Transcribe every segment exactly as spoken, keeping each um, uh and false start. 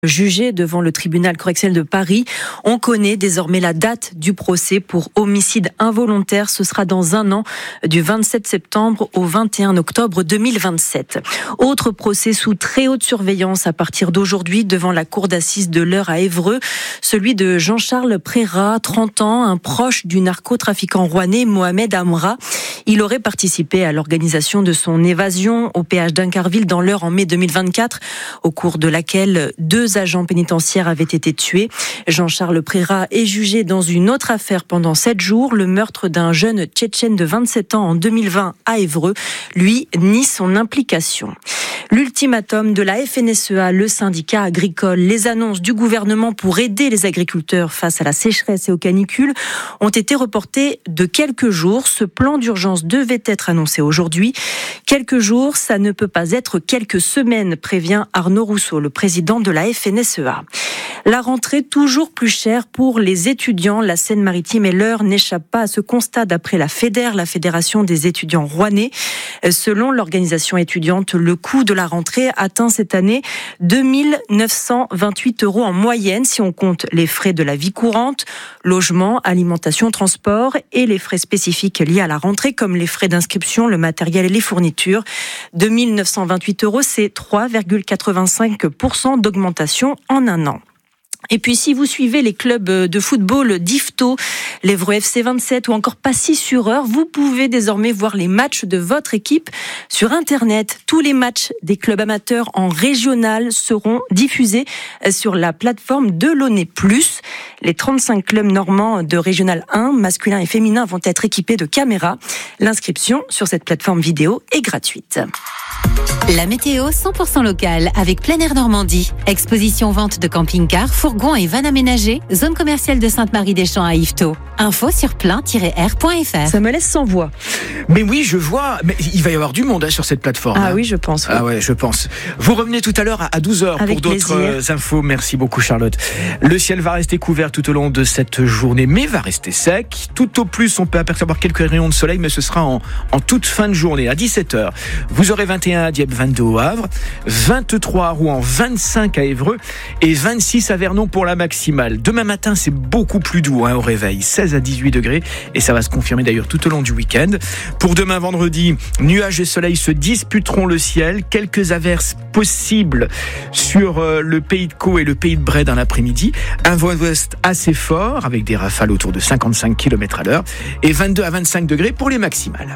Jugé devant le tribunal correctionnel de Paris. On connaît désormais la date du procès pour homicide involontaire. Ce sera dans un an, du vingt-sept septembre au vingt et un octobre deux mille vingt-sept. Autre procès sous très haute surveillance à partir d'aujourd'hui devant la cour d'assises de l'Eure à Évreux. Celui de Jean-Charles Prérat, trente ans, un proche du narcotrafiquant rouennais Mohamed Amra. Il aurait participé à l'organisation de son évasion au péage d'Incarville dans l'Eure en mai deux mille vingt-quatre, au cours de laquelle deux agents pénitentiaires avaient été tués. Jean-Charles Prérat est jugé dans une autre affaire pendant sept jours, le meurtre d'un jeune Tchétchène de vingt-sept ans en deux mille vingt à Évreux. Lui nie son implication. L'ultimatum de la F N S E A, le syndicat agricole, les annonces du gouvernement pour aider les agriculteurs face à la sécheresse et aux canicules ont été reportées de quelques jours. Ce plan d'urgence devait être annoncé aujourd'hui. Quelques jours, ça ne peut pas être quelques semaines, prévient Arnaud Rousseau, le président de la F N S E A. La rentrée toujours plus chère pour les étudiants. La Seine-Maritime et l'Eure n'échappent pas à ce constat d'après la FEDER, la Fédération des étudiants rouennais. Selon l'organisation étudiante, le coût de la rentrée atteint cette année deux mille neuf cent vingt-huit euros en moyenne si on compte les frais de la vie courante, logement, alimentation, transport et les frais spécifiques liés à la rentrée comme les frais d'inscription, le matériel et les fournitures. deux mille neuf cent vingt-huit euros, c'est trois virgule quatre-vingt-cinq pour cent d'augmentation en un an. Et puis, si vous suivez les clubs de football d'Yvetot, l'Évreux F C vingt-sept ou encore Passy-sur-Eure, vous pouvez désormais voir les matchs de votre équipe sur Internet. Tous les matchs des clubs amateurs en régional seront diffusés sur la plateforme de Launay plus. Les trente-cinq clubs normands de Régional un, masculin et féminin, vont être équipés de caméras. L'inscription sur cette plateforme vidéo est gratuite. La météo cent pour cent locale avec Plein Air Normandie. Exposition vente de camping-cars, fourgons et vannes aménagées. Zone commerciale de Sainte-Marie-des-Champs à Yvetot. Info sur plein tiret r point f r. Ça me laisse sans voix. Mais oui, je vois. Mais il va y avoir du monde hein, sur cette plateforme. Ah hein. oui, je pense. Oui. Ah ouais, je pense. Vous revenez tout à l'heure à douze heures avec pour d'autres plaisir. infos. Merci beaucoup, Charlotte. Le ciel va rester couvert tout au long de cette journée, mais va rester sec. Tout au plus, on peut apercevoir quelques rayons de soleil, mais ce sera en, en toute fin de journée. À dix-sept heures, vous aurez vingt et un à Dieppe, vingt-deux au Havre, vingt-trois à Rouen, vingt-cinq à Évreux et vingt-six à Vernon pour la maximale. Demain matin, c'est beaucoup plus doux hein, au réveil, seize à dix-huit degrés et ça va se confirmer d'ailleurs tout au long du week-end. Pour demain vendredi, nuages et soleil se disputeront le ciel. Quelques averses possibles sur euh, le pays de Caux et le pays de Bray dans l'après-midi. Un vent ouest assez fort avec des rafales autour de cinquante-cinq kilomètres à l'heure et vingt-deux à vingt-cinq degrés pour les maximales.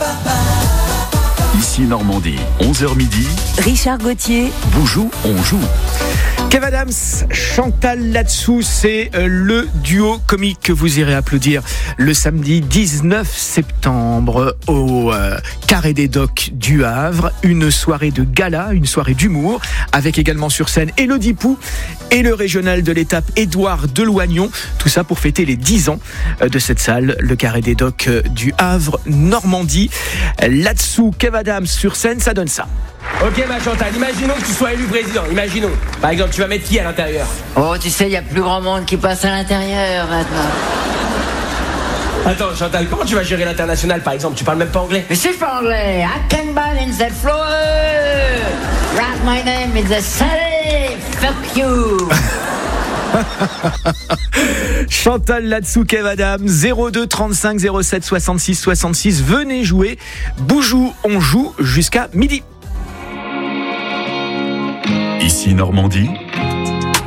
Ici Normandie, onze heures midi. Richard Gauthier. Boujou, on joue. Kev Adams, Chantal là-dessous, c'est le duo comique que vous irez applaudir le samedi dix-neuf septembre au euh, Carré des Docks du Havre. Une soirée de gala, une soirée d'humour, avec également sur scène Élodie Pou et le régional de l'étape Édouard Deloignon. Tout ça pour fêter les dix ans de cette salle, le Carré des Docks du Havre, Normandie. Là-dessous, Kev Adams sur scène, ça donne ça. Ok ma Chantal, imaginons que tu sois élu président, imaginons. Par exemple, tu vas mettre qui à l'intérieur? Oh, tu sais, il y a plus grand monde qui passe à l'intérieur maintenant. Attends Chantal, comment tu vas gérer l'international par exemple? Tu parles même pas anglais? Mais si je parle anglais, I can buy in that floor. Write my name in the city. Fuck you. Chantal là-dessous, Kev Adams, zéro deux trente-cinq zéro sept soixante-six soixante-six. Venez jouer. Boujou, on joue jusqu'à midi. Ici Normandie,